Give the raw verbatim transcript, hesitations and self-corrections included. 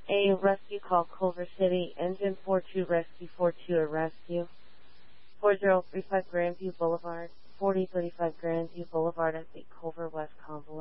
A rescue call, Culver City, engine four two rescue, four two a rescue. four zero three five Grandview Boulevard, forty thirty-five Grandview Boulevard at the Culver West Convoy.